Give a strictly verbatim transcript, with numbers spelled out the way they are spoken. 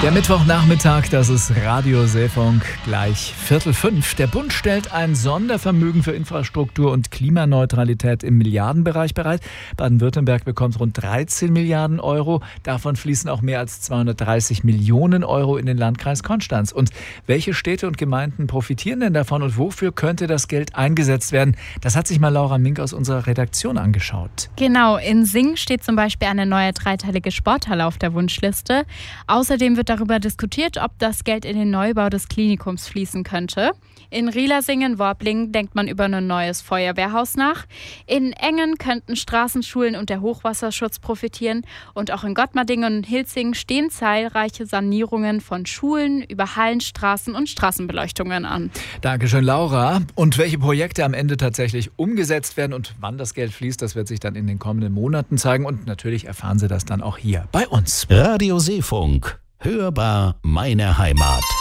Der Mittwochnachmittag, das ist Radio Seefunk, gleich Viertel fünf. Der Bund stellt ein Sondervermögen für Infrastruktur und Klimaneutralität im Milliardenbereich bereit. Baden-Württemberg bekommt rund dreizehn Milliarden Euro. Davon fließen auch mehr als zweihundertdreißig Millionen Euro in den Landkreis Konstanz. Und welche Städte und Gemeinden profitieren denn davon und wofür könnte das Geld eingesetzt werden? Das hat sich mal Laura Mink aus unserer Redaktion angeschaut. Genau, in Sing steht zum Beispiel eine neue dreiteilige Sporthalle auf der Wunschliste. Außerdem wird darüber diskutiert, ob das Geld in den Neubau des Klinikums fließen könnte. In Rielersingen-Worblingen denkt man über ein neues Feuerwehrhaus nach. In Engen könnten Straßenschulen und der Hochwasserschutz profitieren. Und auch in Gottmardingen und Hilsingen stehen zahlreiche Sanierungen von Schulen über Hallen, Straßen und Straßenbeleuchtungen an. Dankeschön, Laura. Und welche Projekte am Ende tatsächlich umgesetzt werden und wann das Geld fließt, das wird sich dann in den kommenden Monaten zeigen. Und natürlich erfahren Sie das dann auch hier bei uns. Radio Seefunk. Hörbar meine Heimat.